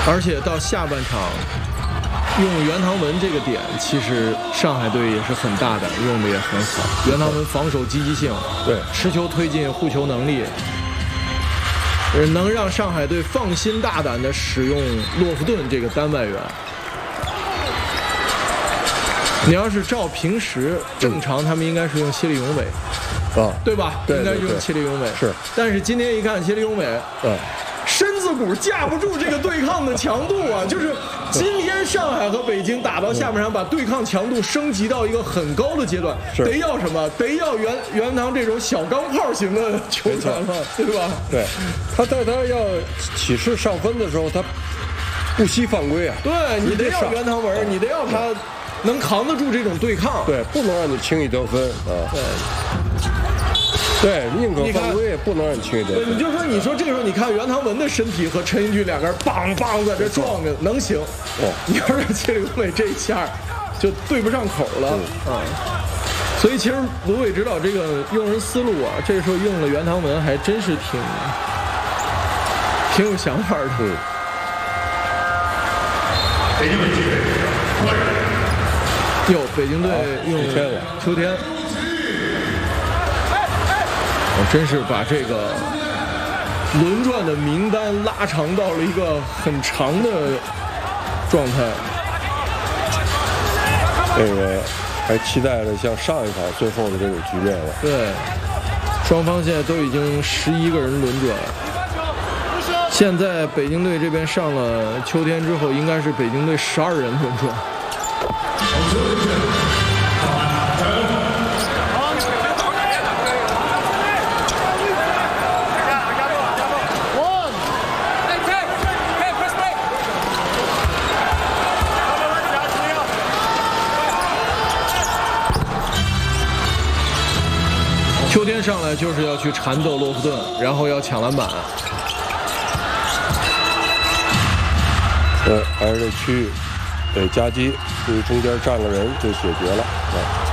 而且到下半场用袁唐文这个点，其实上海队也是很大胆，用的也很好。袁唐文防守积极性， 对， 持球推进、护球能力，能让上海队放心大胆地使用洛夫顿这个单外援。你要是照平时正常，他们应该是用谢立永伟，对吧？ 对， 应该是用谢立永伟。 是， 但是今天一看谢立永伟，身子骨架不住这个对抗的强度啊！就是今天上海和北京打到下半场，把对抗强度升级到一个很高的阶段，得要什么？得要袁唐这种小钢炮型的球员了，对吧？ 对，他在他要起势上分的时候，他不惜犯规啊！ 对，你得要袁唐文，你得要他能扛得住这种对抗， 对，不能让你轻易得分啊！对，宁可犯规也不能让你轻易得分。 你说这个时候，你看袁唐文的身体和陈英俊两个人梆梆在这撞着，能行？你要让谢立永伟这一下，就对不上口了啊！所以其实卢伟指导这个用人思路啊，这个时候用了袁唐文，还真是挺有想法的。北京队用秋天。真是把这个轮转的名单拉长到了一个很长的状态。 这个还期待着像上一场最后的这种局面了。 对，双方现在都已经11个人轮转。现在北京队这边上了秋天之后，应该是北京队12人轮转。秋天上来就是要去缠斗洛夫顿，然后要抢篮板。 还是这区域得夹击，注意中间站个人就解决了。